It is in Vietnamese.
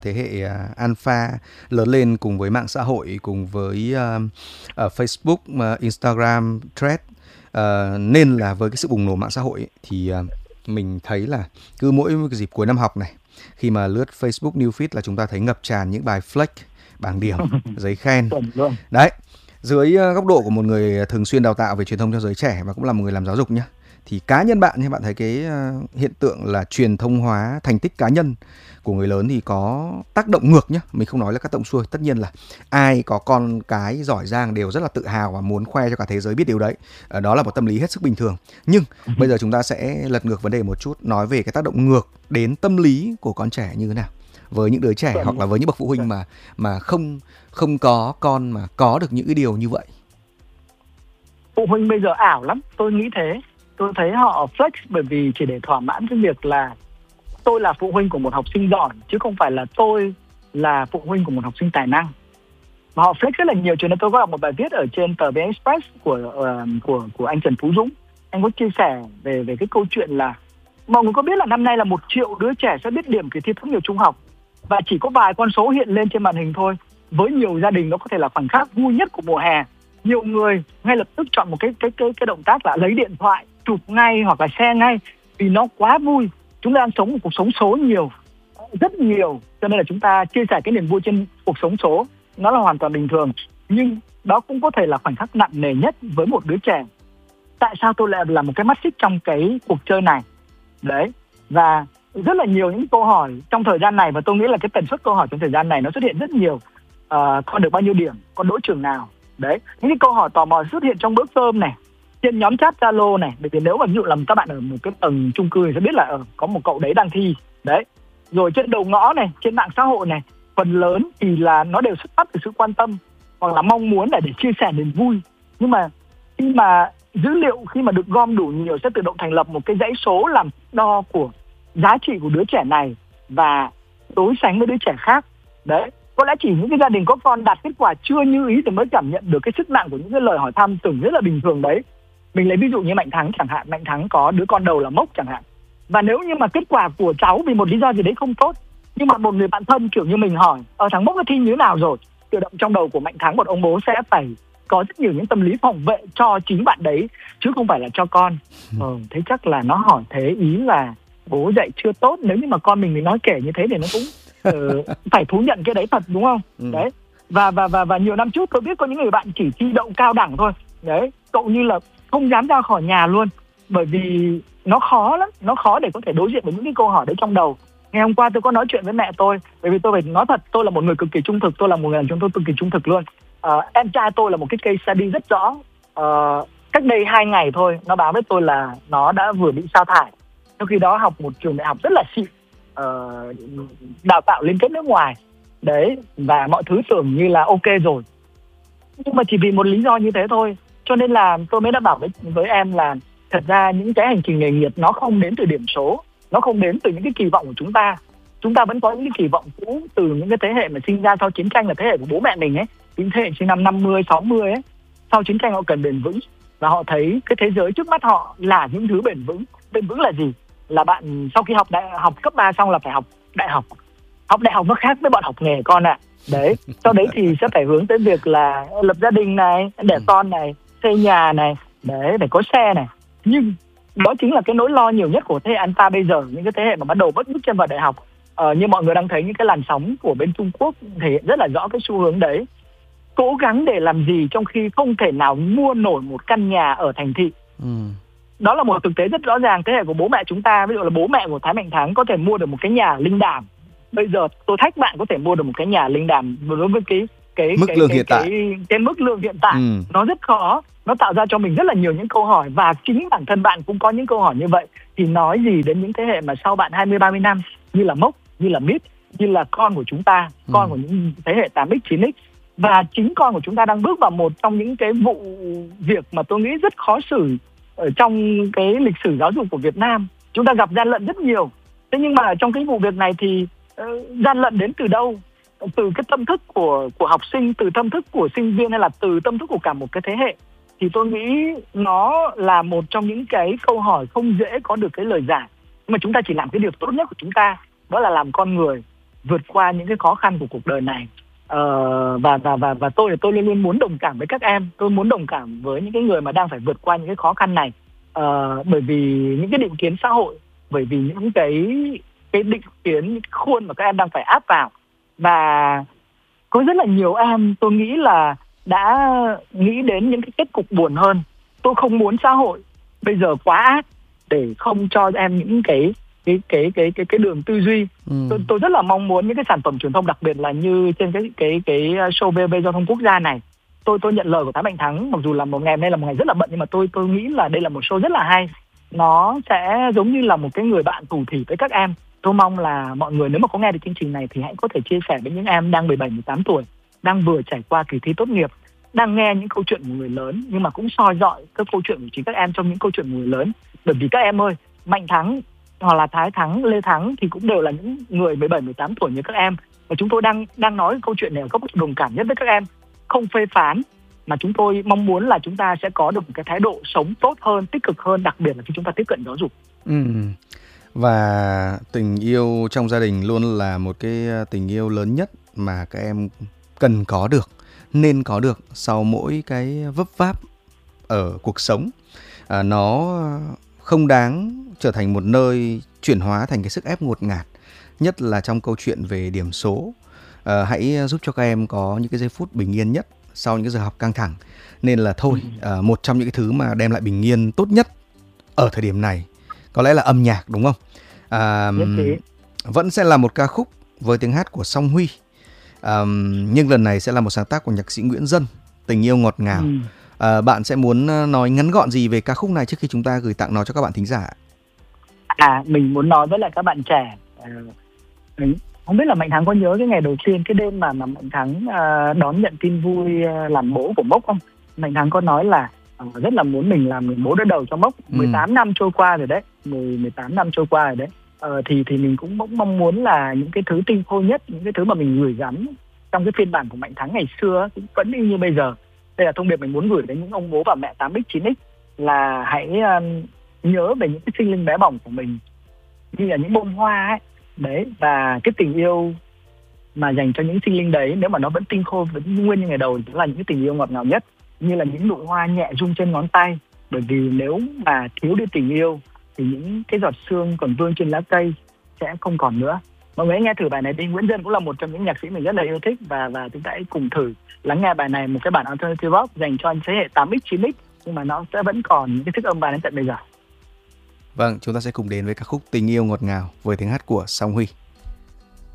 thế hệ alpha lớn lên cùng với mạng xã hội, cùng với Facebook, Instagram, Thread, nên là với cái sự bùng nổ mạng xã hội ấy, thì mình thấy là cứ mỗi cái dịp cuối năm học này, khi mà lướt Facebook Newsfeed là chúng ta thấy ngập tràn những bài flex, bảng điểm, giấy khen. Chuẩn luôn. Đấy, dưới góc độ của một người thường xuyên đào tạo về truyền thông cho giới trẻ và cũng là một người làm giáo dục nhé, thì cá nhân bạn, bạn thấy cái hiện tượng là truyền thông hóa thành tích cá nhân của người lớn thì có tác động ngược nhé. Mình không nói là các động xuôi. Tất nhiên là ai có con cái giỏi giang đều rất là tự hào và muốn khoe cho cả thế giới biết điều đấy. Đó là một tâm lý hết sức bình thường. Nhưng bây giờ chúng ta sẽ lật ngược vấn đề một chút, nói về cái tác động ngược đến tâm lý của con trẻ như thế nào với những đứa trẻ hoặc là với những bậc phụ huynh mà không có con mà có được những cái điều như vậy. Phụ huynh bây giờ ảo lắm, tôi nghĩ thế. Tôi thấy họ flex bởi vì chỉ để thỏa mãn cái việc là tôi là phụ huynh của một học sinh giỏi, chứ không phải là tôi là phụ huynh của một học sinh tài năng. Và họ flex rất là nhiều. Cho nên tôi có đọc một bài viết ở trên tờ VN Express của anh Trần Phú Dũng. Anh có chia sẻ về cái câu chuyện là mọi người có biết là năm nay là 1 triệu đứa trẻ sẽ biết điểm kỳ thi tốt nghiệp trung học, và chỉ có vài con số hiện lên trên màn hình thôi. Với nhiều gia đình đó có thể là khoảnh khắc vui nhất của mùa hè. Nhiều người ngay lập tức chọn một cái động tác là lấy điện thoại chụp ngay hoặc là share ngay, vì nó quá vui. Chúng ta đang sống một cuộc sống số nhiều, rất nhiều, cho nên là chúng ta chia sẻ cái niềm vui trên cuộc sống số nó là hoàn toàn bình thường. Nhưng đó cũng có thể là khoảnh khắc nặng nề nhất với một đứa trẻ. Tại sao tôi lại là một cái mắt xích trong cái cuộc chơi này? Đấy, và rất là nhiều những câu hỏi trong thời gian này, và tôi nghĩ là cái tần suất câu hỏi trong thời gian này nó xuất hiện rất nhiều. Con được bao nhiêu điểm, con đỗ trường nào? Đấy, những cái câu hỏi tò mò xuất hiện trong bữa cơm này, trên nhóm chat Zalo này. Bởi vì nếu mà ví dụ là các bạn ở một cái tầng chung cư thì sẽ biết là có một cậu đấy đang thi. Đấy, rồi trên đầu ngõ này, trên mạng xã hội này, phần lớn thì là nó đều xuất phát từ sự quan tâm hoặc là mong muốn để chia sẻ niềm vui. Nhưng mà khi mà dữ liệu khi mà được gom đủ nhiều sẽ tự động thành lập một cái dãy số làm đo của giá trị của đứa trẻ này và đối sánh với đứa trẻ khác. Đấy, có lẽ chỉ những cái gia đình có con đạt kết quả chưa như ý thì mới cảm nhận được cái sức nặng của những cái lời hỏi thăm tưởng rất là bình thường đấy. Mình lấy ví dụ như Mạnh Thắng chẳng hạn. Mạnh Thắng có đứa con đầu là Mốc chẳng hạn. Và nếu như mà kết quả của cháu vì một lý do gì đấy không tốt, nhưng mà một người bạn thân kiểu như mình hỏi thằng Mốc nó thi như thế nào rồi, tự động trong đầu của Mạnh Thắng, một ông bố sẽ phải có rất nhiều những tâm lý phòng vệ cho chính bạn đấy, chứ không phải là cho con. Thế chắc là nó hỏi thế ý là bố dạy chưa tốt. Nếu như mà con mình nói kể như thế thì nó cũng phải thú nhận cái đấy thật, đúng không? Đấy. Và nhiều năm trước tôi biết có những người bạn chỉ thi đậu cao đẳng thôi. Đấy, cậu như là không dám ra khỏi nhà luôn, bởi vì nó khó lắm, nó khó để có thể đối diện với những cái câu hỏi đấy trong đầu. Ngày hôm qua tôi có nói chuyện với mẹ tôi, bởi vì tôi phải nói thật, tôi là một người cực kỳ trung thực, tôi là một người đàn ông cực kỳ trung thực luôn. Em trai tôi là một cái case study rất rõ. Cách đây 2 ngày thôi, nó báo với tôi là nó đã vừa bị sa thải. Trong khi đó học một trường đại học rất là xịn, đào tạo liên kết nước ngoài. Đấy, và mọi thứ tưởng như là ok rồi. Nhưng mà chỉ vì một lý do như thế thôi. Cho nên là tôi mới đã bảo với em là thật ra những cái hành trình nghề nghiệp nó không đến từ điểm số, nó không đến từ những cái kỳ vọng của chúng ta. Chúng ta vẫn có những cái kỳ vọng cũ từ những cái thế hệ mà sinh ra sau chiến tranh, là thế hệ của bố mẹ mình ấy, những thế hệ sinh năm 50, 60 ấy. Sau chiến tranh họ cần bền vững, và họ thấy cái thế giới trước mắt họ là những thứ bền vững. Bền vững là gì? Là bạn sau khi học cấp 3 xong là phải học đại học. Học đại học nó khác với bọn học nghề con ạ. Đấy, sau đấy thì sẽ phải hướng tới việc là lập gia đình này, đẻ con này, xây nhà này, đấy, phải có xe này. Nhưng đó chính là cái nỗi lo nhiều nhất của thế hệ Alpha bây giờ, những cái thế hệ mà bắt đầu bước chân vào đại học. Như mọi người đang thấy những cái làn sóng của bên Trung Quốc thể hiện rất là rõ cái xu hướng đấy. Cố gắng để làm gì trong khi không thể nào mua nổi một căn nhà ở thành thị. Đó là một thực tế rất rõ ràng. Thế hệ của bố mẹ chúng ta, ví dụ là bố mẹ của Thái Mạnh Thắng có thể mua được một cái nhà linh đàm. Bây giờ tôi thách bạn có thể mua được một cái nhà linh đàm đối với cái mức lương hiện tại. Nó rất khó. Nó tạo ra cho mình rất là nhiều những câu hỏi, và chính bản thân bạn cũng có những câu hỏi như vậy. Thì nói gì đến những thế hệ mà sau bạn 20-30 năm, như là Mốc, như là Mít, như là con của chúng ta, con của những thế hệ 8X, 9X. Và chính con của chúng ta đang bước vào một trong những cái vụ việc mà tôi nghĩ rất khó xử ở trong cái lịch sử giáo dục của Việt Nam. Chúng ta gặp gian lận rất nhiều. Thế nhưng mà trong cái vụ việc này thì gian lận đến từ đâu? Từ cái tâm thức của học sinh, từ tâm thức của sinh viên, hay là từ tâm thức của cả một cái thế hệ? Thì tôi nghĩ nó là một trong những cái câu hỏi không dễ có được cái lời giải. Nhưng mà chúng ta chỉ làm cái điều tốt nhất của chúng ta, đó là làm con người. vượt qua những cái khó khăn của cuộc đời này. Và tôi luôn luôn muốn đồng cảm với các em. Tôi muốn đồng cảm với những cái người mà đang phải vượt qua những cái khó khăn này, bởi vì những cái định kiến xã hội, bởi vì những cái định kiến, những cái khuôn mà các em đang phải áp vào. Và có rất là nhiều em tôi nghĩ là đã nghĩ đến những cái kết cục buồn hơn. Tôi không muốn xã hội bây giờ quá ác để không cho em những cái đường tư duy. Tôi rất là mong muốn những cái sản phẩm truyền thông, đặc biệt là như trên cái show VOV Giao thông Quốc gia này. Tôi nhận lời của Thái Mạnh Thắng, mặc dù là một ngày hôm nay là một ngày rất là bận, nhưng mà tôi nghĩ là đây là một show rất là hay. Nó sẽ giống như là một cái người bạn thủ thỉ với các em. Tôi mong là mọi người nếu mà có nghe được chương trình này thì hãy có thể chia sẻ với những em đang 17, 18 tuổi, đang vừa trải qua kỳ thi tốt nghiệp, đang nghe những câu chuyện của người lớn, nhưng mà cũng soi dọi các câu chuyện của chính các em trong những câu chuyện của người lớn. Bởi vì các em ơi, Mạnh Thắng hoặc là Thái Thắng, Lê Thắng thì cũng đều là những người 17, 18 tuổi như các em. Và chúng tôi đang nói câu chuyện này ở góc độ đồng cảm nhất với các em, không phê phán, mà chúng tôi mong muốn là chúng ta sẽ có được một cái thái độ sống tốt hơn, tích cực hơn, đặc biệt là khi chúng ta tiếp cận giáo dục. Và tình yêu trong gia đình luôn là một cái tình yêu lớn nhất mà các em cần có được, nên có được sau mỗi cái vấp váp ở cuộc sống. Nó không đáng trở thành một nơi chuyển hóa thành cái sức ép ngột ngạt, nhất là trong câu chuyện về điểm số. Hãy giúp cho các em có những cái giây phút bình yên nhất sau những cái giờ học căng thẳng. Nên là thôi, một trong những cái thứ mà đem lại bình yên tốt nhất ở thời điểm này có lẽ là âm nhạc, đúng không? Vẫn sẽ là một ca khúc với tiếng hát của Song Huy, nhưng lần này sẽ là một sáng tác của nhạc sĩ Nguyễn Dân, Tình Yêu Ngọt Ngào. Bạn sẽ muốn nói ngắn gọn gì về ca khúc này trước khi chúng ta gửi tặng nó cho các bạn thính giả? Mình muốn nói với lại các bạn trẻ, không biết là Mạnh Thắng có nhớ cái ngày đầu tiên, cái đêm mà Mạnh Thắng đón nhận tin vui làm bố của Mốc không? Mạnh Thắng có nói là rất là muốn mình làm người bố đỡ đầu cho Mốc. 18 năm trôi qua rồi đấy, 18 năm trôi qua rồi đấy. Thì mình cũng mong muốn là những cái thứ tinh khôi nhất, những cái thứ mà mình gửi gắm trong cái phiên bản của Mạnh Thắng ngày xưa cũng vẫn như bây giờ. Đây là thông điệp mình muốn gửi đến những ông bố và mẹ 8x 9x, là hãy nhớ về những cái sinh linh bé bỏng của mình như là những bông hoa ấy. Đấy, và cái tình yêu mà dành cho những sinh linh đấy, nếu mà nó vẫn tinh khôi, vẫn nguyên như ngày đầu, thì là những cái tình yêu ngọt ngào nhất, như là những nụ hoa nhẹ rung trên ngón tay. Bởi vì nếu mà thiếu đi tình yêu thì những cái giọt sương còn vương trên lá cây sẽ không còn nữa. Mọi người hãy nghe thử bài này đi. Nguyễn Dân cũng là một trong những nhạc sĩ mình rất là yêu thích, và chúng ta hãy cùng thử lắng nghe bài này, một cái bản alternative rock dành cho thế hệ 8x 9x, nhưng mà nó sẽ vẫn còn những cái thức âm vang đến tận bây giờ. Vâng, chúng ta sẽ cùng đến với ca khúc Tình Yêu Ngọt Ngào với tiếng hát của Song Huy.